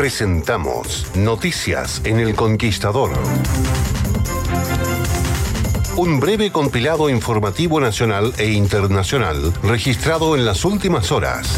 Presentamos Noticias en El Conquistador. Un breve compilado informativo nacional e internacional registrado en las últimas horas.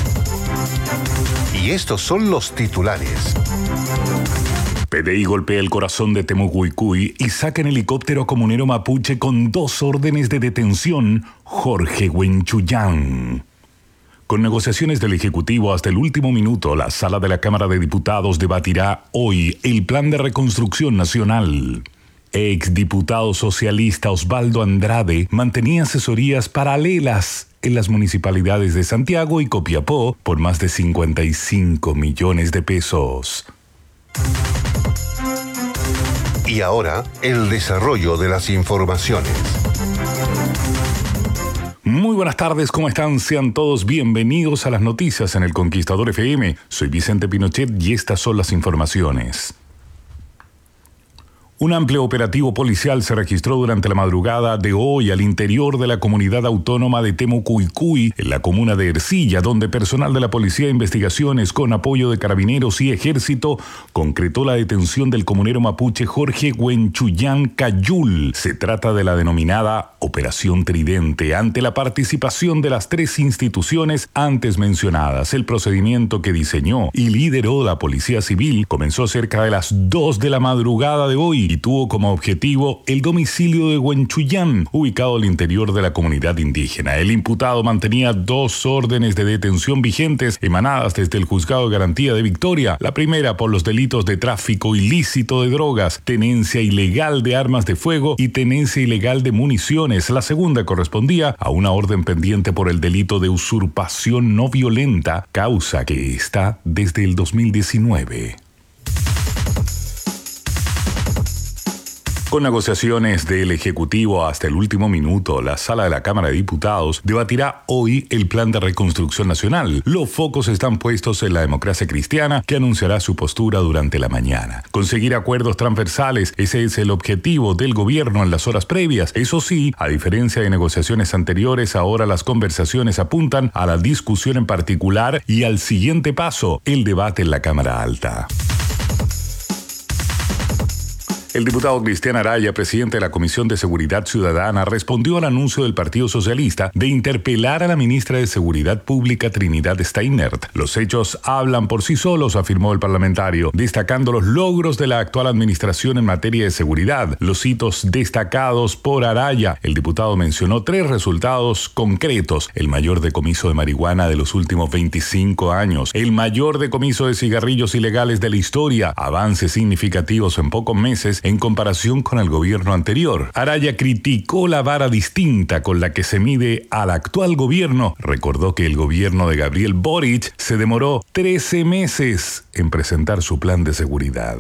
Y estos son los titulares. PDI golpea el corazón de Temucuicui y saca en helicóptero a comunero mapuche con 2 órdenes de detención, Jorge Huenchuyán. Con negociaciones del Ejecutivo hasta el último minuto, la Sala de la Cámara de Diputados debatirá hoy el Plan de Reconstrucción Nacional. Exdiputado socialista Osvaldo Andrade mantenía asesorías paralelas en las municipalidades de Santiago y Copiapó por más de 55 millones de pesos. Y ahora, el desarrollo de las informaciones. Muy buenas tardes, ¿cómo están? Sean todos bienvenidos a las noticias en El Conquistador FM. Soy Vicente Pinochet y estas son las informaciones. Un amplio operativo policial se registró durante la madrugada de hoy al interior de la comunidad autónoma de Temucuicui, en la comuna de Ercilla, donde personal de la Policía de Investigaciones, con apoyo de Carabineros y Ejército, concretó la detención del comunero mapuche Jorge Huenchuyán Cayul. Se trata de la denominada Operación Tridente, ante la participación de las 3 instituciones antes mencionadas. El procedimiento que diseñó y lideró la Policía Civil comenzó cerca de las 2 de la madrugada de hoy y tuvo como objetivo el domicilio de Huenchuyán, ubicado al interior de la comunidad indígena. El imputado mantenía 2 órdenes de detención vigentes emanadas desde el Juzgado de Garantía de Victoria. La primera por los delitos de tráfico ilícito de drogas, tenencia ilegal de armas de fuego y tenencia ilegal de municiones. La segunda correspondía a una orden pendiente por el delito de usurpación no violenta, causa que está desde el 2019. Con negociaciones del Ejecutivo hasta el último minuto, la Sala de la Cámara de Diputados debatirá hoy el Plan de Reconstrucción Nacional. Los focos están puestos en la democracia cristiana, que anunciará su postura durante la mañana. Conseguir acuerdos transversales, ese es el objetivo del gobierno en las horas previas. Eso sí, a diferencia de negociaciones anteriores, ahora las conversaciones apuntan a la discusión en particular y al siguiente paso, el debate en la Cámara Alta. El diputado Cristian Araya, presidente de la Comisión de Seguridad Ciudadana, respondió al anuncio del Partido Socialista de interpelar a la ministra de Seguridad Pública Trinidad Steinert. Los hechos hablan por sí solos, afirmó el parlamentario, destacando los logros de la actual administración en materia de seguridad. Los hitos destacados por Araya. El diputado mencionó 3 resultados concretos: el mayor decomiso de marihuana de los últimos 25 años, el mayor decomiso de cigarrillos ilegales de la historia, avances significativos en pocos meses en comparación con el gobierno anterior. Araya criticó la vara distinta con la que se mide al actual gobierno. Recordó que el gobierno de Gabriel Boric se demoró 13 meses en presentar su plan de seguridad.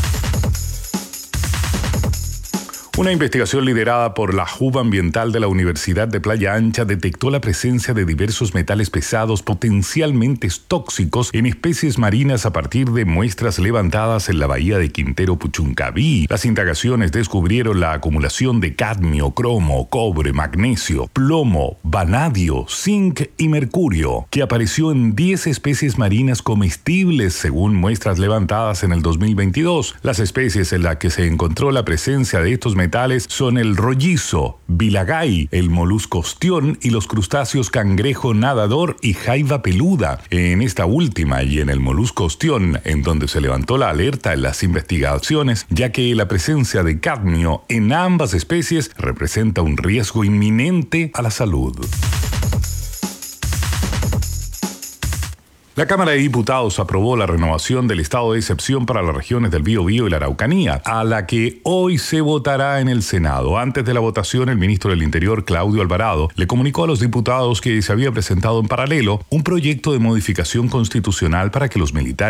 Una investigación liderada por la JUB Ambiental de la Universidad de Playa Ancha detectó la presencia de diversos metales pesados potencialmente tóxicos en especies marinas a partir de muestras levantadas en la bahía de Quintero Puchuncaví. Las indagaciones descubrieron la acumulación de cadmio, cromo, cobre, magnesio, plomo, vanadio, zinc y mercurio, que apareció en 10 especies marinas comestibles según muestras levantadas en el 2022. Las especies en las que se encontró la presencia de estos metales son el rollizo, vilagay, el molusco ostión y los crustáceos cangrejo nadador y jaiba peluda. En esta última y en el molusco ostión, en donde se levantó la alerta en las investigaciones, ya que la presencia de cadmio en ambas especies representa un riesgo inminente a la salud. La Cámara de Diputados aprobó la renovación del estado de excepción para las regiones del Biobío y la Araucanía, a la que hoy se votará en el Senado. Antes de la votación, el ministro del Interior, Claudio Alvarado, le comunicó a los diputados que se había presentado en paralelo un proyecto de modificación constitucional para que los militares